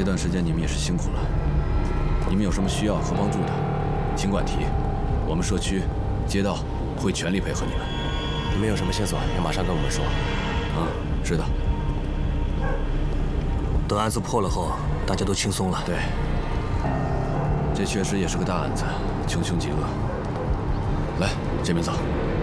这段时间你们也是辛苦了。你们有什么需要和帮助的，尽管提，我们社区、街道会全力配合你们。 你们有什么线索，要马上跟我们说。 知道。 等案子破了后，大家都轻松了。 对，这确实也是个大案子，穷凶极恶。来，这边走。